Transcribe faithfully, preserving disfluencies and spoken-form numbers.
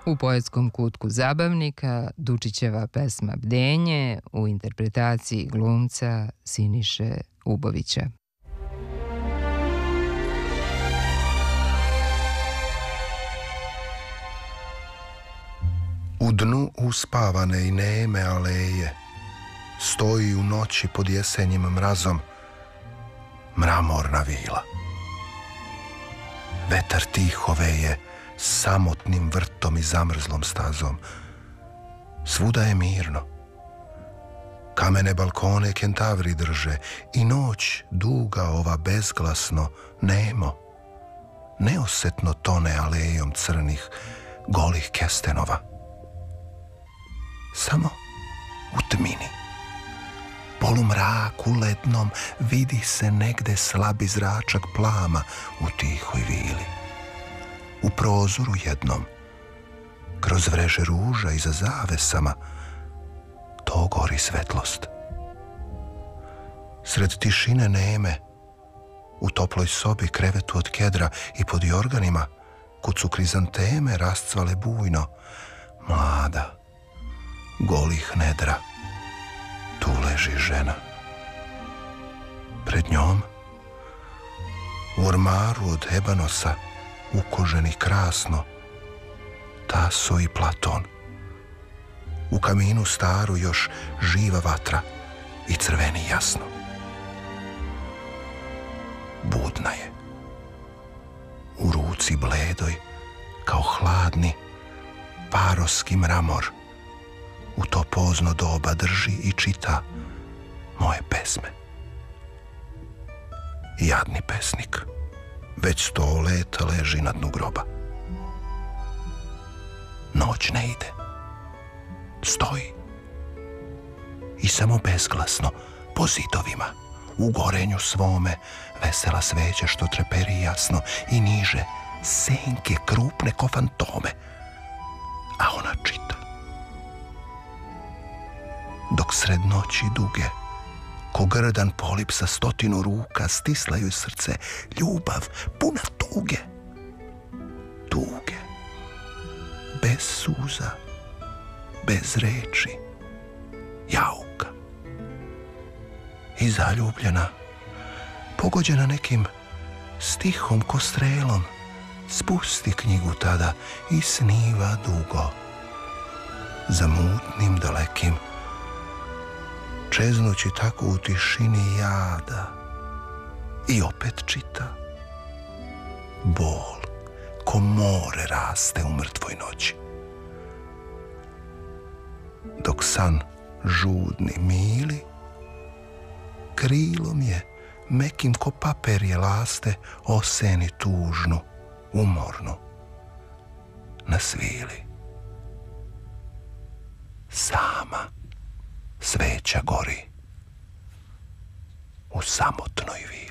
U poetskom kutku zabavnika Dučićeva pesma Bdenje u interpretaciji glumca Siniše Ubovića. U dnu uspavane i neme aleje stoji u noći pod jesenjim mrazom mramorna vila. Vetar tiho veje samotnim vrtom i zamrzlom stazom. Svuda je mirno. Kamene balkone kentavri drže i noć duga ova bezglasno, nemo, neosetno tone alejom crnih, golih kestenova. Samo u tmini, polumraku lednom, vidi se negde slabi zračak plama u tihoj vili. U prozoru jednom, kroz vreže ruža iza zavesama, to gori svetlost. Sred tišine neme, u toploj sobi, krevetu od kedra i pod jorganima, kud su krizanteme rascvale bujno, mlada, golih nedra, tu leži žena. Pred njom, u ormaru od ebanosa, ukoženi krasno, Taso i Platon. U kaminu staru još živa vatra i crveni jasno. Budna je. U ruci bledoj, kao hladni, paroski mramor, u to pozno doba drži i čita moje pesme. Jadni pesnik, već sto leta leži na dnu groba. Noć ne ide. Stoji. I samo bezglasno, po zidovima, u gorenju svome, vesela sveća što treperi jasno i niže, senke krupne ko fantome. A ona čita. Dok sred noći duge, ko grdan polip sa stotinu ruka, stislaju srce, ljubav puna tuge. Tuge. Bez suza, bez reči, jauka. I zaljubljena, pogođena nekim stihom ko strelom, spusti knjigu tada i sniva dugo. Za mutnim dalekim, čeznući tako u tišini jada, i opet čita. Bol ko more raste u mrtvoj noći. Dok san žudni mili, krilom je mekim ko paperje laste oseni tužnu, umornu, na svili. Sama sveća gori u samotnoj vili.